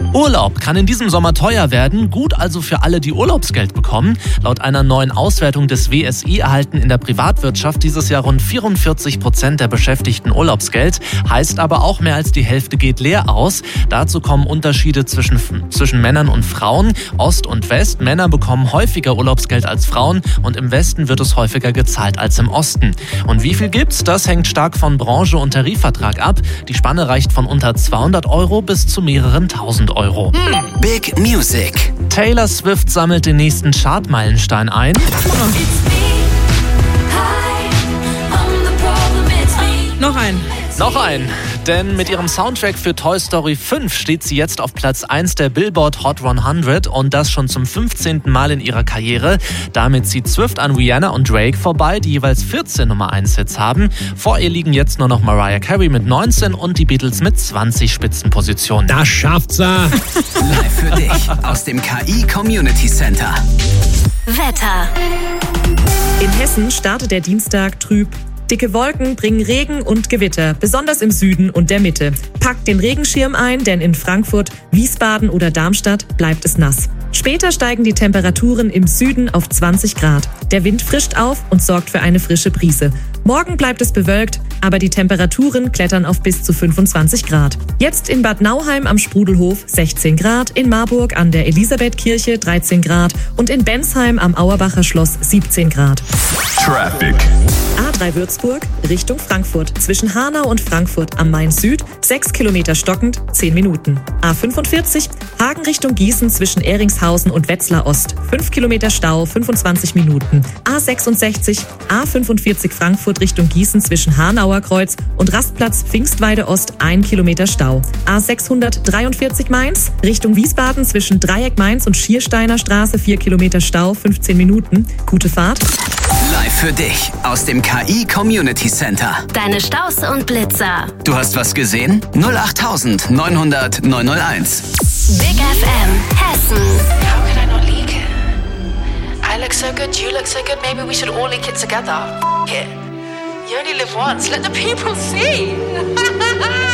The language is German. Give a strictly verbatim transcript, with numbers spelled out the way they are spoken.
Urlaub kann in diesem Sommer teuer werden, gut also für alle, die Urlaubsgeld bekommen. Laut einer neuen Auswertung des W S I erhalten in der Privatwirtschaft dieses Jahr rund vierundvierzig Prozent der Beschäftigten Urlaubsgeld. Heißt aber auch, mehr als die Hälfte geht leer aus. Dazu kommen Unterschiede zwischen, zwischen Männern und Frauen. Ost und West. Männer bekommen häufiger Urlaubsgeld als Frauen und im Westen wird es häufiger gezahlt als im Osten. Und wie viel gibt's? Das hängt stark von Branche und Tarifvertrag ab. Die Spanne reicht von unter zweihundert Euro bis zu mehreren tausend Euro. Big Music. Taylor Swift sammelt den nächsten Chartmeilenstein ein. Noch ein. Noch ein, denn mit ihrem Soundtrack für Toy Story fünf steht sie jetzt auf Platz eins der Billboard Hot hundert und das schon zum fünfzehnten Mal in ihrer Karriere. Damit zieht Swift an Rihanna und Drake vorbei, die jeweils vierzehn Nummer eins Hits haben. Vor ihr liegen jetzt nur noch Mariah Carey mit neunzehn und die Beatles mit zwanzig Spitzenpositionen. Das schafft sie. Live für dich aus dem K I Community Center. Wetter. In Hessen startet der Dienstag trüb. Dicke Wolken bringen Regen und Gewitter, besonders im Süden und der Mitte. Packt den Regenschirm ein, denn in Frankfurt, Wiesbaden oder Darmstadt bleibt es nass. Später steigen die Temperaturen im Süden auf zwanzig Grad. Der Wind frischt auf und sorgt für eine frische Brise. Morgen bleibt es bewölkt, aber die Temperaturen klettern auf bis zu fünfundzwanzig Grad. Jetzt in Bad Nauheim am Sprudelhof sechzehn Grad, in Marburg an der Elisabethkirche dreizehn Grad und in Bensheim am Auerbacher Schloss siebzehn Grad. Traffic. A drei Würzburg Richtung Frankfurt. Zwischen Hanau und Frankfurt am Main Süd sechs Kilometer stockend, zehn Minuten. A fünfundvierzig Hagen Richtung Gießen zwischen Ehringshausen und Wetzlar Ost. fünf Kilometer Stau, fünfundzwanzig Minuten. A sechsundsechzig A fünfundvierzig Frankfurt Richtung Gießen zwischen Hanauer Kreuz und Rastplatz Pfingstweide Ost ein Kilometer Stau. A sechshundertdreiundvierzig Mainz Richtung Wiesbaden zwischen Dreieck Mainz und Schiersteiner Straße vier Kilometer Stau, fünfzehn Minuten. Gute Fahrt. Live für dich aus dem K I Community Center. Deine Staus und Blitzer. Du hast was gesehen? null acht neunhundert neunhunderteins. Big F M Hessen. How can I not leak it? I look so good, you look so good, maybe we should all leak it together. F it. You only live once, let the people see.